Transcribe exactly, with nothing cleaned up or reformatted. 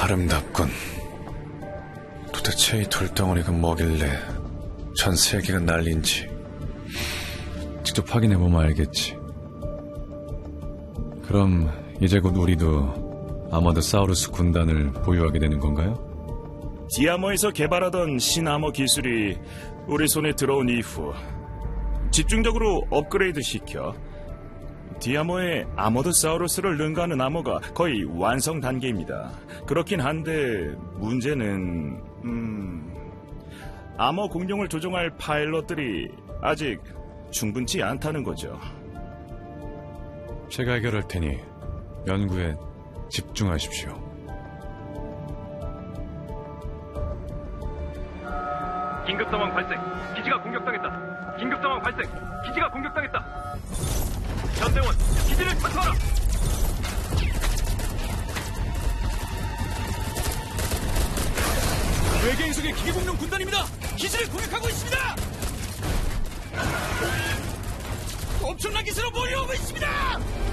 아름답군. 도대체 이 돌덩어리가 뭐길래 전 세계가 난린지 직접 확인해보면 알겠지. 그럼 이제 곧 우리도 아마드사우루스 군단을 보유하게 되는 건가요? 디아머에서 개발하던 신암호 기술이 우리 손에 들어온 이후 집중적으로 업그레이드 시켜 디아머의 아모드사우루스를 능가하는 암호가 거의 완성 단계입니다. 그렇긴 한데 문제는 음... 암호 공룡을 조종할 파일럿들이 아직 충분치 않다는 거죠. 제가 해결할 테니 연구에 집중하십시오. 긴급 상황 발생. 기지가 공격당했다. 긴급 상황 발생. 기지가 공격당했다. 전대원, 기지를 철수하라. 외계인속의 기계공룡 군단입니다. 기지를 공격하고 있습니다. 엄청난 기세로 몰려오고 있습니다.